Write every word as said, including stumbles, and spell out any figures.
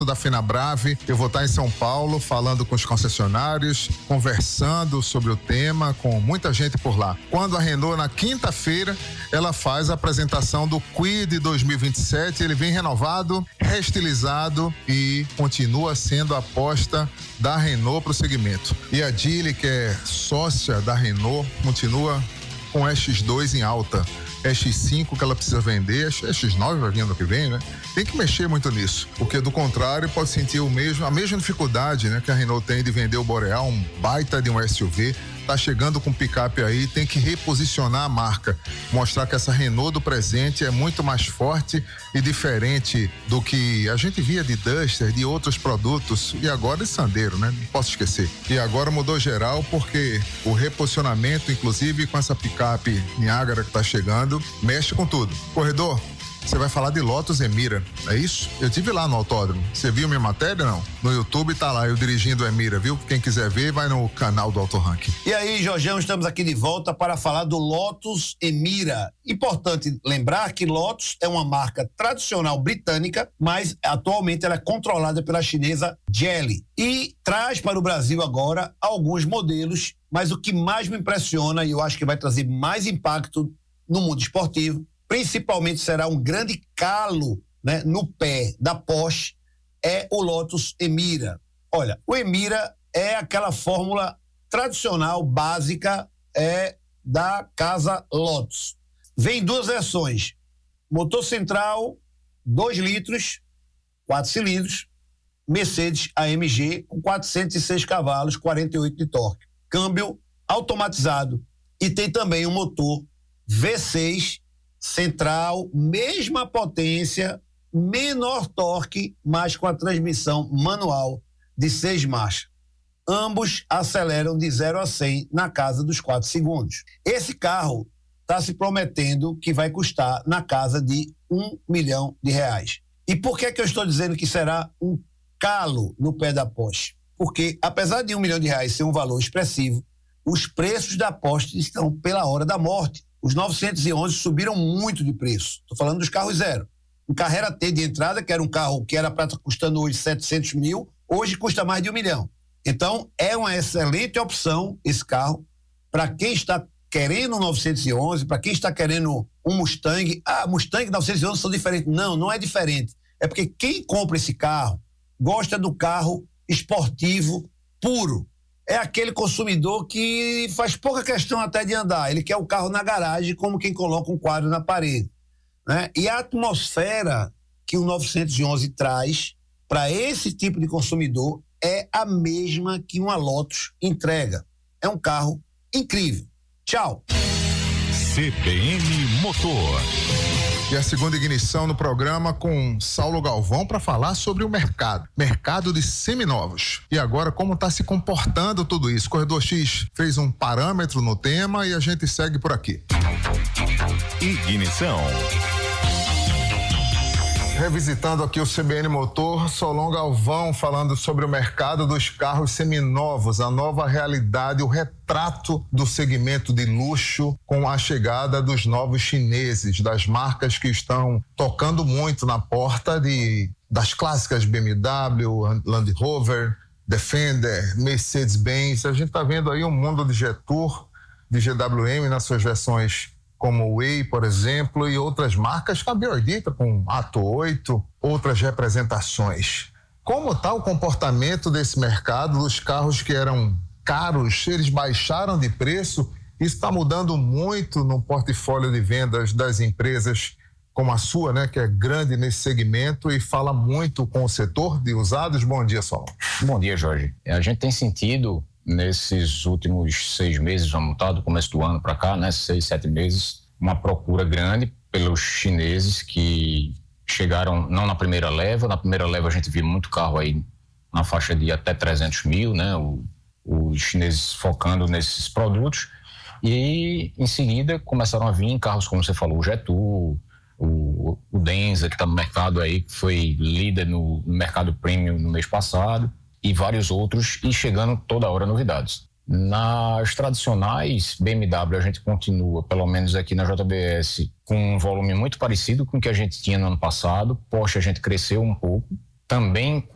da Fenabrave. Eu vou estar em São Paulo falando com os concessionários, conversando sobre o tema com muita gente por lá. Quando a Renault, na quinta-feira, ela faz a apresentação do Kwid dois mil e vinte e sete, ele vem renovado, reestilizado e continua sendo a aposta da Renault para o segmento. E a Geely, que é sócia da Renault, continua com E X dois em alta. E X cinco que ela precisa vender, E X nove vai vir ano que vem, né? Tem que mexer muito nisso, porque do contrário pode sentir o mesmo, a mesma dificuldade, né, que a Renault tem de vender o Boreal, um baita de um S U V, tá chegando com picape aí, tem que reposicionar a marca, mostrar que essa Renault do presente é muito mais forte e diferente do que a gente via de Duster, de outros produtos, e agora de Sandero, né? Não posso esquecer. E agora mudou geral porque o reposicionamento, inclusive com essa picape Niagara que tá chegando, mexe com tudo. Corredor, você vai falar de Lotus Emira, é isso? Eu tive lá no autódromo. Você viu minha matéria, não? No YouTube tá lá, eu dirigindo o Emira, viu? Quem quiser ver, vai no canal do Auto Ranking. E aí, Jorjão, estamos aqui de volta para falar do Lotus Emira. Importante lembrar que Lotus é uma marca tradicional britânica, mas atualmente ela é controlada pela chinesa Geely. E traz para o Brasil agora alguns modelos, mas o que mais me impressiona, e eu acho que vai trazer mais impacto no mundo esportivo, principalmente será um grande calo, né, no pé da Porsche, é o Lotus Emira. Olha, o Emira é aquela fórmula tradicional, básica, é da casa Lotus. Vem duas versões, motor central, dois litros, quatro cilindros, Mercedes A M G com quatrocentos e seis cavalos, quarenta e oito de torque, câmbio automatizado e tem também um motor V seis central, mesma potência, menor torque, mas com a transmissão manual de seis marchas. Ambos aceleram de zero a cem na casa dos quatro segundos. Esse carro está se prometendo que vai custar na casa de um milhão de reais. E por que que eu estou dizendo que será um calo no pé da Porsche? Porque, apesar de um milhão de reais ser um valor expressivo, os preços da Porsche estão pela hora da morte. Os novecentos e onze subiram muito de preço. Estou falando dos carros zero. Um Carrera T de entrada, que era um carro que era para estar custando hoje setecentos mil, hoje custa mais de um milhão. Então, é uma excelente opção esse carro para quem está querendo um novecentos e onze, para quem está querendo um Mustang. Ah, Mustang e novecentos e onze são diferentes. Não, não é diferente. É porque quem compra esse carro gosta do carro esportivo puro. É aquele consumidor que faz pouca questão até de andar. Ele quer o carro na garagem, como quem coloca um quadro na parede, né? E a atmosfera que o novecentos e onze traz para esse tipo de consumidor é a mesma que uma Lotus entrega. É um carro incrível. Tchau. C B N Motor. E a segunda ignição no programa com Saulo Galvão para falar sobre o mercado, mercado de seminovos. E agora como está se comportando tudo isso. Corredor X fez um parâmetro no tema e a gente segue por aqui. Ignição. Revisitando aqui o C B N Motor, Solon Galvão falando sobre o mercado dos carros seminovos, a nova realidade, o retrato do segmento de luxo com a chegada dos novos chineses, das marcas que estão tocando muito na porta de, das clássicas B M W, Land Rover, Defender, Mercedes-Benz. A gente está vendo aí um mundo de Jetour, de G W M nas suas versões como o Way, por exemplo, e outras marcas, cabelo dita com Atto oito, outras representações. Como está o comportamento desse mercado dos carros que eram caros, eles baixaram de preço? Isso está mudando muito no portfólio de vendas das empresas como a sua, né, que é grande nesse segmento e fala muito com o setor de usados. Bom dia, Sol. Bom dia, Jorge. A gente tem sentido nesses últimos seis meses, vamos estar do começo do ano para cá, né, seis, sete meses, uma procura grande pelos chineses que chegaram não na primeira leva. Na primeira leva a gente viu muito carro aí na faixa de até trezentos mil, né, o, os chineses focando nesses produtos, e em seguida começaram a vir carros como você falou, o Jetour, o, o Denza, que está no mercado aí, que foi líder no, no mercado premium no mês passado, e vários outros, e chegando toda hora novidades. Nas tradicionais B M W a gente continua, pelo menos aqui na J B S, com um volume muito parecido com o que a gente tinha no ano passado. Porsche a gente cresceu um pouco, também